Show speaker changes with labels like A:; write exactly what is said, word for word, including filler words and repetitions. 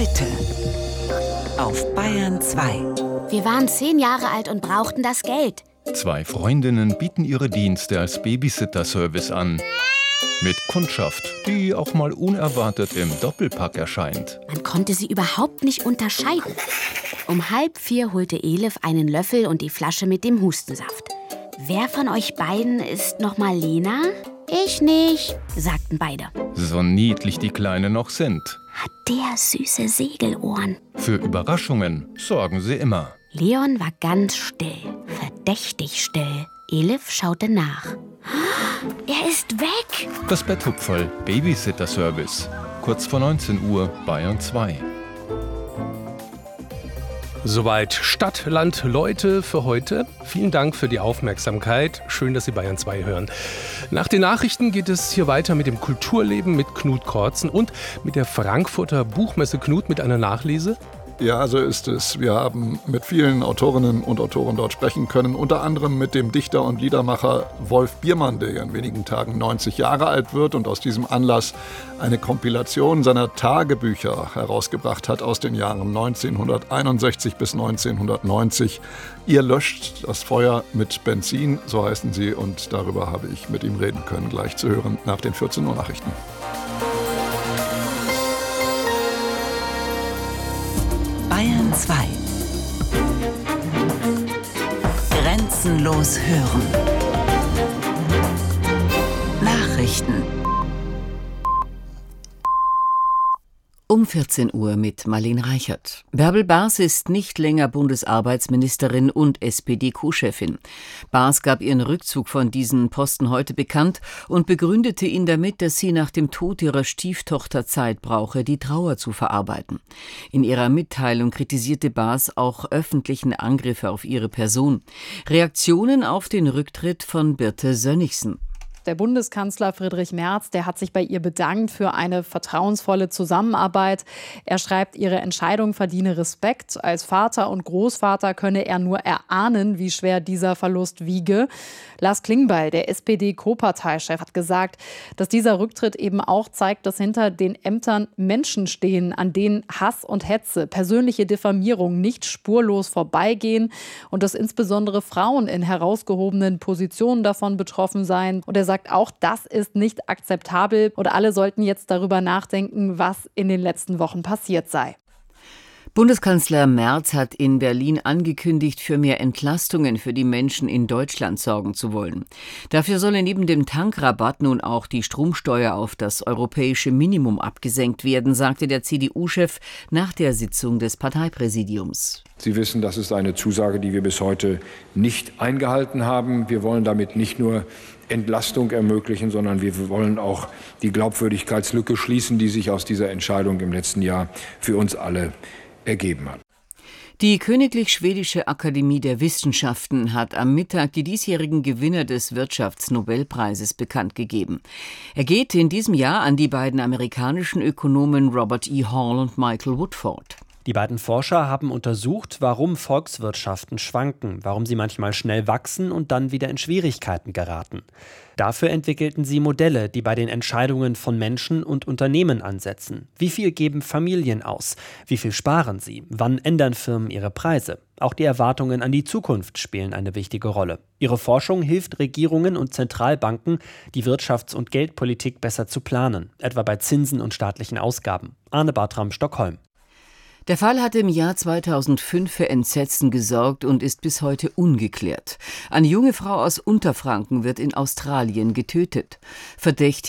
A: Heute auf Bayern zwei.
B: Wir waren zehn Jahre alt und brauchten das Geld.
C: Zwei Freundinnen bieten ihre Dienste als Babysitter-Service an. Mit Kundschaft, die auch mal unerwartet im Doppelpack erscheint.
B: Man konnte sie überhaupt nicht unterscheiden. Um halb vier holte Elif einen Löffel und die Flasche mit dem Hustensaft. Wer von euch beiden ist noch mal Lena? Ich nicht, sagten beide.
C: So niedlich die Kleine noch sind.
B: Hat der süße Segelohren.
C: Für Überraschungen sorgen sie immer.
B: Leon war ganz still, verdächtig still. Elif schaute nach. Er ist weg!
C: Das Betthupferl, Babysitter-Service. Kurz vor neunzehn Uhr, Bayern zwei.
D: Soweit Stadt, Land, Leute für heute. Vielen Dank für die Aufmerksamkeit. Schön, dass Sie Bayern zwei hören. Nach den Nachrichten geht es hier weiter mit dem Kulturleben mit Knut Kortzen und mit der Frankfurter Buchmesse. Knut, mit einer Nachlese.
E: Ja, so ist es. Wir haben mit vielen Autorinnen und Autoren dort sprechen können, unter anderem mit dem Dichter und Liedermacher Wolf Biermann, der ja in wenigen Tagen neunzig Jahre alt wird und aus diesem Anlass eine Kompilation seiner Tagebücher herausgebracht hat aus den Jahren neunzehnhunderteinundsechzig bis neunzehnhundertneunzig. Ihr löscht das Feuer mit Benzin, so heißen sie, und darüber habe ich mit ihm reden können, gleich zu hören nach den vierzehn Uhr Nachrichten.
A: Bayern zwei. Grenzenlos hören. Nachrichten.
F: Um vierzehn Uhr mit Marlene Reichert. Bärbel Baas ist nicht länger Bundesarbeitsministerin und S P D-Co-Chefin. Baas gab ihren Rückzug von diesen Posten heute bekannt und begründete ihn damit, dass sie nach dem Tod ihrer Stieftochter Zeit brauche, die Trauer zu verarbeiten. In ihrer Mitteilung kritisierte Baas auch öffentlichen Angriffe auf ihre Person. Reaktionen auf den Rücktritt von Birte Sönnigsen.
G: Der Bundeskanzler Friedrich Merz, der hat sich bei ihr bedankt für eine vertrauensvolle Zusammenarbeit. Er schreibt, ihre Entscheidung verdiene Respekt. Als Vater und Großvater könne er nur erahnen, wie schwer dieser Verlust wiege. Lars Klingbeil, der S P D-Co-Parteichef, hat gesagt, dass dieser Rücktritt eben auch zeigt, dass hinter den Ämtern Menschen stehen, an denen Hass und Hetze, persönliche Diffamierung nicht spurlos vorbeigehen und dass insbesondere Frauen in herausgehobenen Positionen davon betroffen seien. Und er sagt auch, das ist nicht akzeptabel und alle sollten jetzt darüber nachdenken, was in den letzten Wochen passiert sei.
F: Bundeskanzler Merz hat in Berlin angekündigt, für mehr Entlastungen für die Menschen in Deutschland sorgen zu wollen. Dafür solle neben dem Tankrabatt nun auch die Stromsteuer auf das europäische Minimum abgesenkt werden, sagte der C D U-Chef nach der Sitzung des Parteipräsidiums.
H: Sie wissen, das ist eine Zusage, die wir bis heute nicht eingehalten haben. Wir wollen damit nicht nur Entlastung ermöglichen, sondern wir wollen auch die Glaubwürdigkeitslücke schließen, die sich aus dieser Entscheidung im letzten Jahr für uns alle ergeben hat.
F: Die Königlich Schwedische Akademie der Wissenschaften hat am Mittag die diesjährigen Gewinner des Wirtschaftsnobelpreises bekannt gegeben. Er geht in diesem Jahr an die beiden amerikanischen Ökonomen Robert E. Hall und Michael Woodford.
I: Die beiden Forscher haben untersucht, warum Volkswirtschaften schwanken, warum sie manchmal schnell wachsen und dann wieder in Schwierigkeiten geraten. Dafür entwickelten sie Modelle, die bei den Entscheidungen von Menschen und Unternehmen ansetzen. Wie viel geben Familien aus? Wie viel sparen sie? Wann ändern Firmen ihre Preise? Auch die Erwartungen an die Zukunft spielen eine wichtige Rolle. Ihre Forschung hilft Regierungen und Zentralbanken, die Wirtschafts- und Geldpolitik besser zu planen, etwa bei Zinsen und staatlichen Ausgaben. Arne Bartram, Stockholm.
F: Der Fall hatte im Jahr zweitausendfünf für Entsetzen gesorgt und ist bis heute ungeklärt. Eine junge Frau aus Unterfranken wird in Australien getötet. Verdächtig